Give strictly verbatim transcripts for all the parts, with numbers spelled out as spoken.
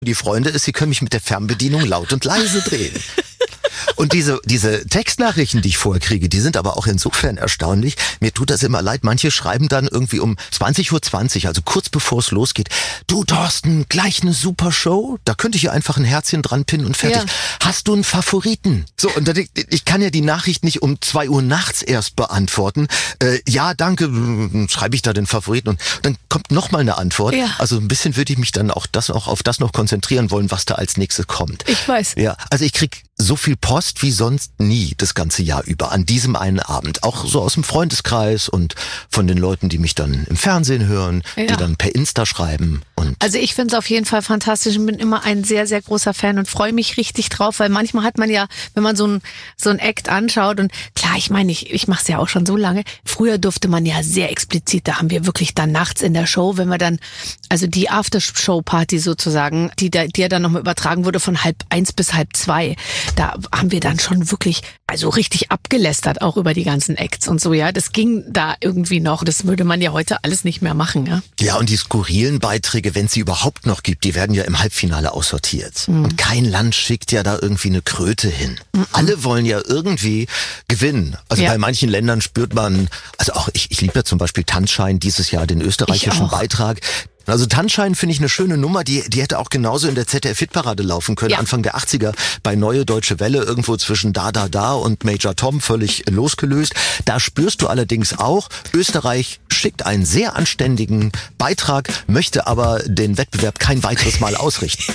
Die Freunde ist, sie können mich mit der Fernbedienung laut und leise drehen. Und diese, diese Textnachrichten, die ich vorher kriege, die sind aber auch insofern erstaunlich. Mir tut das immer leid. Manche schreiben dann irgendwie um zwanzig Uhr zwanzig, also kurz bevor es losgeht. Du, Thorsten, gleich eine super Show. Da könnte ich ja einfach ein Herzchen dran pinnen und fertig. Ja. Hast du einen Favoriten? So, und dann, ich kann ja die Nachricht nicht um zwei Uhr nachts erst beantworten. Äh, ja, danke, schreibe ich da den Favoriten. Und dann kommt noch mal eine Antwort. Ja. Also ein bisschen würde ich mich dann auch das auch auf das noch konzentrieren wollen, was da als nächstes kommt. Ich weiß. Ja, also ich krieg so viel Post wie sonst nie das ganze Jahr über an diesem einen Abend. Auch so aus dem Freundeskreis und von den Leuten, die mich dann im Fernsehen hören, ja. die dann per Insta schreiben. Und also ich finde es auf jeden Fall fantastisch und bin immer ein sehr, sehr großer Fan und freue mich richtig drauf, weil manchmal hat man ja, wenn man so ein so ein Act anschaut und klar, ich meine, ich, ich mache es ja auch schon so lange. Früher durfte man ja sehr explizit, da haben wir wirklich dann nachts in der Show, wenn wir dann, also die Aftershow-Party sozusagen, die, die ja dann nochmal übertragen wurde von halb eins bis halb zwei, da haben wir dann schon wirklich, also richtig abgelästert, auch über die ganzen Acts und so, ja. Das ging da irgendwie noch. Das würde man ja heute alles nicht mehr machen, ja. Ja, und die skurrilen Beiträge, wenn es sie überhaupt noch gibt, die werden ja im Halbfinale aussortiert. Mhm. Und kein Land schickt ja da irgendwie eine Kröte hin. Mhm. Alle wollen ja irgendwie gewinnen. Also ja. bei manchen Ländern spürt man, also auch ich, ich liebe ja zum Beispiel Tanzschein dieses Jahr, den österreichischen Beitrag. Also Tanzschein finde ich eine schöne Nummer, die die hätte auch genauso in der Z D F-Hitparade laufen können, ja. Anfang der achtziger bei Neue Deutsche Welle, irgendwo zwischen Da, Da, Da und Major Tom, völlig losgelöst. Da spürst du allerdings auch, Österreich schickt einen sehr anständigen Beitrag, möchte aber den Wettbewerb kein weiteres Mal ausrichten.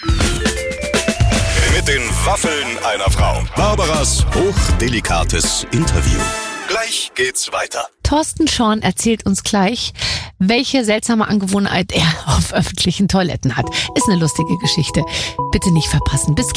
Mit den Waffeln einer Frau. Barbaras hochdelikates Interview. Gleich geht's weiter. Thorsten Schorn erzählt uns gleich, welche seltsame Angewohnheit er auf öffentlichen Toiletten hat. Ist eine lustige Geschichte. Bitte nicht verpassen. Bis gleich.